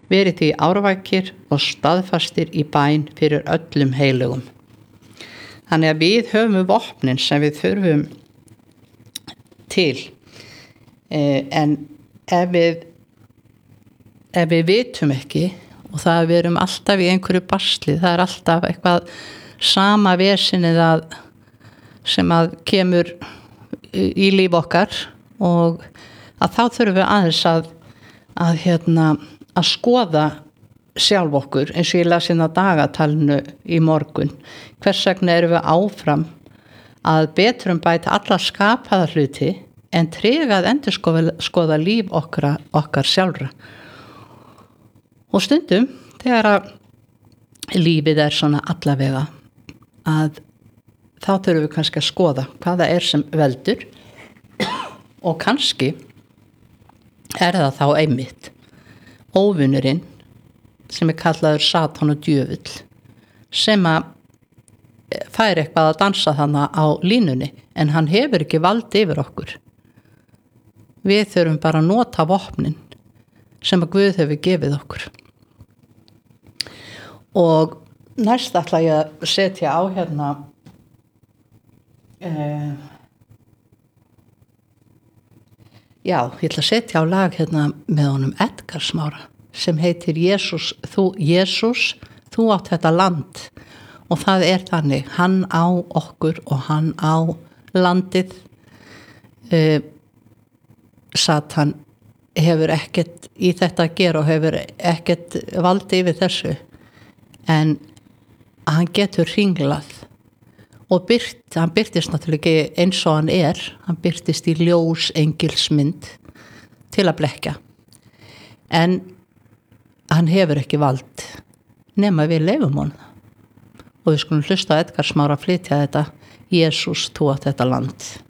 Verið því árvækir og staðfastir í bæn fyrir öllum heilugum. Þannig að við höfum vopnin sem við þurfum til, en ef við vitum ekki, og það við erum alltaf í einhverju basli, það alltaf eitthvað sama vesinið sem að kemur í líf okkar, og að þá þurfum við aðeins að skoða sjálf okkur, eins og ég las inn á dagatalinu í morgun. Hvers vegna erum við áfram að betrum bæta alla skapaða hluti en trega að endurskoða líf okkar sjálfra. Og stundum þegar að lífið svona allavega, að þá þurfum við kannski að skoða hvað það sem veldur, og kannski það þá einmitt óvinurinn sem kallaður Satan og djöfull, sem að fær eitthvað að dansa þarna á línunni, en hann hefur ekki vald yfir okkur. Við þurfum bara að nota vopnin sem að Guð hefur gefið okkur. Og næst ætla ég að setja á ég ætla að setja á lag með honum Edgar Smára sem heitir Jesús, þú átt þetta land, og það þannig, hann á okkur og hann á landið. Satan hefur ekkert í þetta að gera og hefur ekkert valdi yfir þessu, en hann getur hringlað og hann birtist náttúrulega ekki eins og hann birtist í ljós engilsmynd til að blekja, en hann hefur ekki vald nema við leyfum honum. Og við skulum hlusta á Edgar Smára flytja þetta Jesús, þú átt þetta land.